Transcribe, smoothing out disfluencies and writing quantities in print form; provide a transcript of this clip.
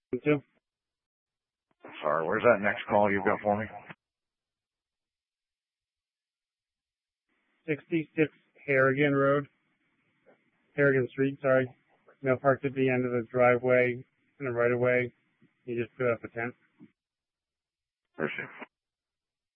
Two. Sorry, where's that next call you've got for me? 66 Harrigan Street, sorry. No, parked at the end of the driveway in the right of way. You just put up a tent. Appreciate it.